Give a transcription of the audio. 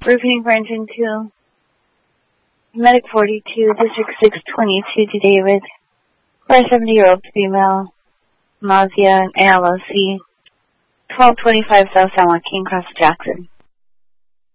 Roofing for engine 2. Medic 42, District 622 to David. For a 70-year-old female. Nausea and ALOC. 1225 South San Joaquin, Cross Jackson.